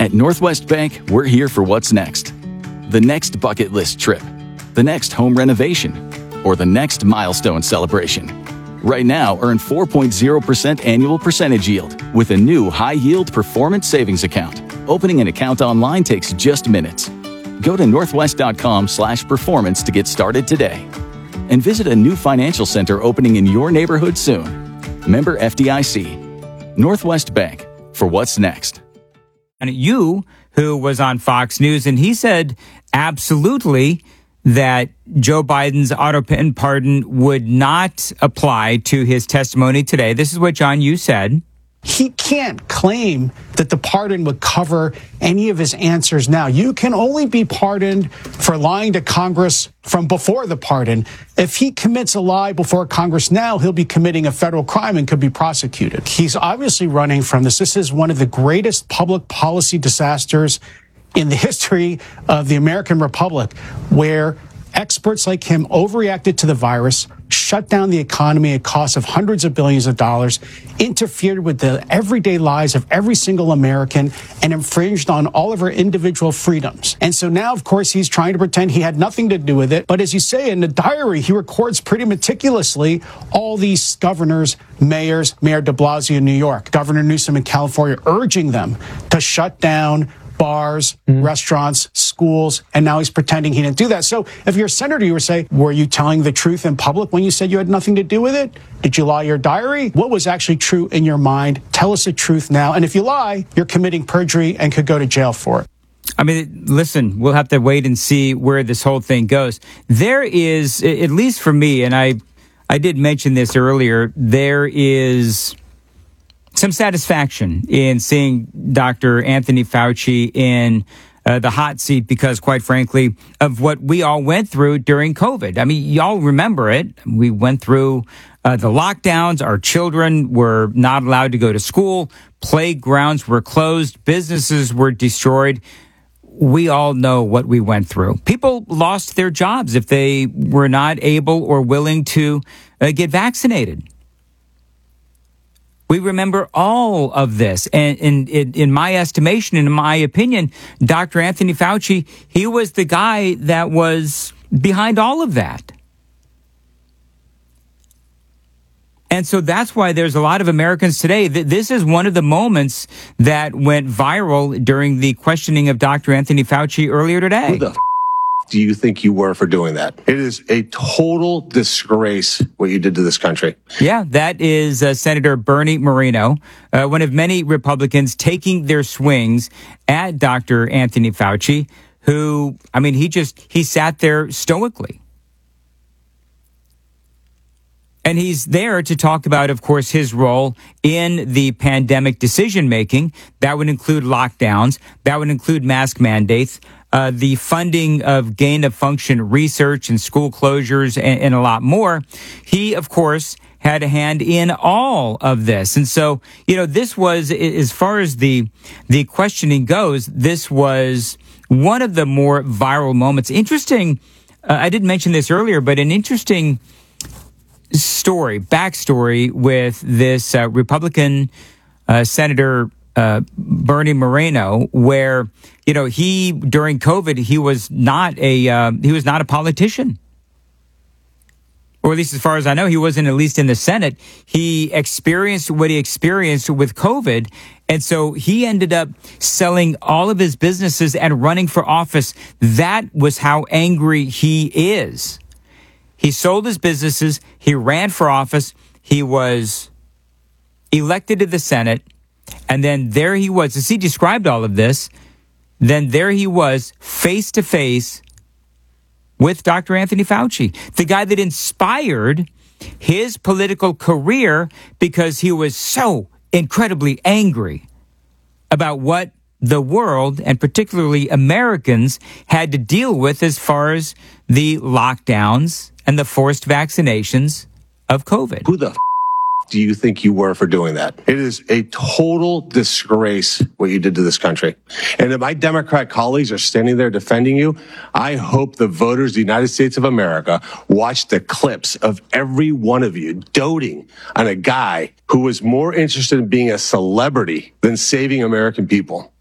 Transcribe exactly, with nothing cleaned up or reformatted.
At Northwest Bank, we're here for what's next. The next bucket list trip, the next home renovation, or the next milestone celebration. Right now, earn four point zero percent annual percentage yield with a new high-yield performance savings account. Opening an account online takes just minutes. Go to northwest.com slash performance to get started today. And visit a new financial center opening in your neighborhood soon. Member F D I C. Northwest Bank, for what's next. And you, who was on Fox News, and he said absolutely that Joe Biden's auto pen pardon would not apply to his testimony today. This is what John Yoo said. He can't claim that the pardon would cover any of his answers now. You can only be pardoned for lying to Congress from before the pardon. If he commits a lie before Congress now, he'll be committing a federal crime and could be prosecuted. He's obviously running from this. This is one of the greatest public policy disasters in the history of the American Republic, where experts like him overreacted to the virus, shut down the economy at cost of hundreds of billions of dollars, interfered with the everyday lives of every single American, and infringed on all of our individual freedoms. And so now, of course, he's trying to pretend he had nothing to do with it. But as you say, in the diary, he records pretty meticulously all these governors, mayors, Mayor de Blasio in New York, Governor Newsom in California, urging them to shut down bars, mm. restaurants, schools, and now he's pretending he didn't do that. So if you're a senator, you would say, were you telling the truth in public when you said you had nothing to do with it? Did you lie your diary? What was actually true in your mind? Tell us the truth now. And if you lie, you're committing perjury and could go to jail for it. I mean, listen, we'll have to wait and see where this whole thing goes. There is, at least for me, and I, I did mention this earlier, there is some satisfaction in seeing Doctor Anthony Fauci in uh, the hot seat because, quite frankly, of what we all went through during COVID. I mean, y'all remember it. We went through uh, the lockdowns. Our children were not allowed to go to school. Playgrounds were closed. Businesses were destroyed. We all know what we went through. People lost their jobs if they were not able or willing to uh, get vaccinated. We remember all of this. And in, in, in my estimation, in my opinion, Doctor Anthony Fauci, he was the guy that was behind all of that. And so that's why there's a lot of Americans today. This is one of the moments that went viral during the questioning of Doctor Anthony Fauci earlier today. Who the f- do you think you were for doing that? It is a total disgrace what you did to this country. Yeah, that is uh, Senator Bernie Moreno, uh, one of many Republicans taking their swings at Doctor Anthony Fauci, who, I mean, he just, he sat there stoically. And he's there to talk about, of course, his role in the pandemic decision-making. That would include lockdowns. That would include mask mandates, uh, the funding of gain-of-function research and school closures, and, and a lot more. He, of course, had a hand in all of this. And so, you know, this was, as far as the the questioning goes, this was one of the more viral moments. Interesting, uh, I didn't mention this earlier, but an interesting story, backstory with this uh, Republican uh, Senator uh, Bernie Moreno, where, you know, he, during COVID, he was not a, uh, he was not a politician. Or at least as far as I know, he wasn't, at least in the Senate. He experienced what he experienced with COVID. And so he ended up selling all of his businesses and running for office. That was how angry he is. He sold his businesses. He ran for office. He was elected to the Senate. And then there he was. As he described all of this, then there he was face to face with Doctor Anthony Fauci, the guy that inspired his political career because he was so incredibly angry about what the world, and particularly Americans, had to deal with as far as the lockdowns and the forced vaccinations of COVID. Who the f- do you think you were for doing that? It is a total disgrace what you did to this country. And if my Democrat colleagues are standing there defending you, I hope the voters of the United States of America watch the clips of every one of you doting on a guy who was more interested in being a celebrity than saving American people.